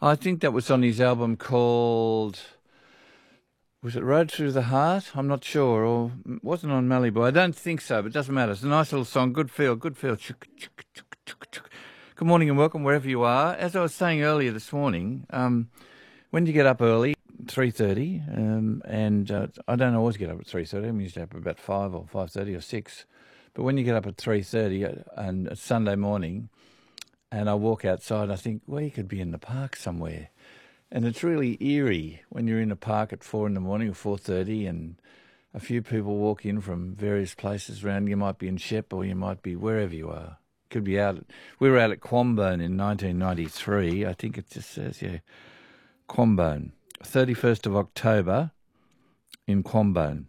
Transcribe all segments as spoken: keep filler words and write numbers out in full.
I think that was on his album called, was it Road Through the Heart? I'm not sure, or it wasn't on Malibu. I don't think so, but it doesn't matter. It's a nice little song. Good feel, good feel. Chuk, chuk, chuk, chuk, chuk. Good morning and welcome wherever you are. As I was saying earlier this morning, um, when you get up early, three thirty, um, and uh, I don't always get up at three thirty. I'm usually up about five or five thirty or six. But when you get up at three thirty and it's Sunday morning, and I walk outside, I think, well, you could be in the park somewhere. And it's really eerie when you're in the park at four in the morning or four thirty, and a few people walk in from various places around. You might be in Shep or you might be wherever you are. Could be out. We were out at Quambone in nineteen ninety-three. I think it just says, yeah, Quambone, thirty-first of October in Quambone.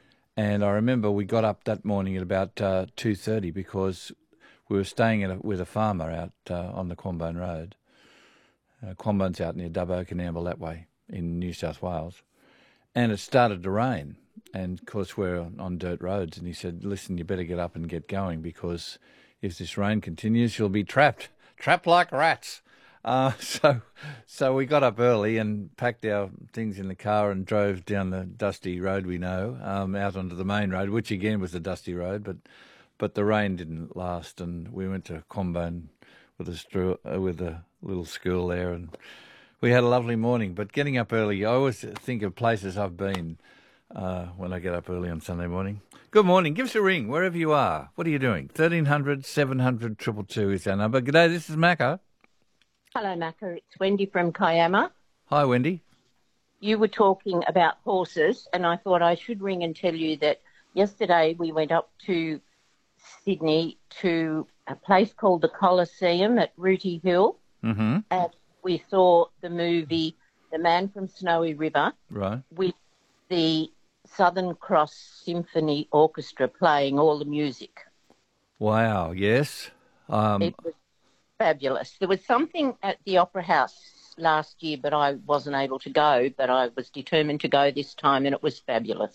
And I remember we got up that morning at about uh, two thirty because we were staying at a, with a farmer out uh, on the Quambone Road. Uh, Quambone's out near Dubbo, Canamble, that way in New South Wales. And it started to rain. And, of course, we're on, on dirt roads. And he said, listen, you better get up and get going because if this rain continues, you'll be trapped, trapped like rats. Uh, so so we got up early and packed our things in the car and drove down the dusty road we know, um, out onto the main road, which again was a dusty road, but but the rain didn't last, and we went to Quambone with a, stru- uh, with a little school there, and we had a lovely morning. But getting up early, I always think of places I've been uh, when I get up early on Sunday morning. Good morning. Give us a ring wherever you are. What are you doing? thirteen hundred, seven hundred, two two two is our number. G'day, this is Macca. Hello, Macca. It's Wendy from Kiama. Hi, Wendy. You were talking about horses, and I thought I should ring and tell you that yesterday we went up to Sydney to a place called the Coliseum at Rooty Hill, Mm-hmm. and we saw the movie The Man from Snowy River Right. with the Southern Cross Symphony Orchestra playing all the music. Wow, yes. Um, It was fabulous. There was something at the Opera House last year, but I wasn't able to go, but I was determined to go this time, and it was fabulous.